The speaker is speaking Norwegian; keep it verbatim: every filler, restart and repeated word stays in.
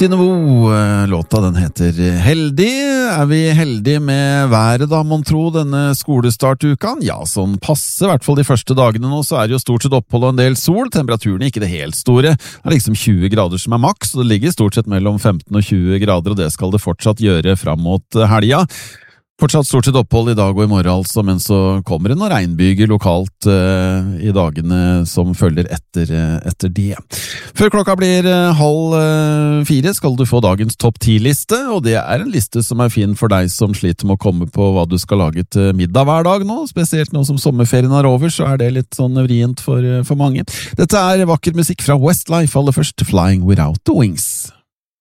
Synnevo, låta den heter Heldig. Er vi heldige med været da, mon tro, denne skolestartukan? Ja, sånn passe, i hvert fall de første dagene nå, så er det jo stort sett opphold og en del sol. Temperaturen er ikke det helt store. Det er liksom tjue grader som er maks, og det ligger stort sett mellom femten og tjue grader, og det skal det fortsatt gjøre fram mot helga. Fortsatt stort sett opphold i dag og i morgen altså, men så kommer det noen regnbyger lokalt uh, i dagene som følger etter, uh, etter det. Før klokka blir uh, halv uh, fire skal du få dagens topp ti-liste, og det er en liste som er fin for deg som sliter med å komme på hva du skal lage til middag hver dag nå, spesielt nå som sommerferien er over, så er det litt sånn vrient for, uh, for mange. Dette er vakker musikk fra Westlife, aller først Flying Without the Wings.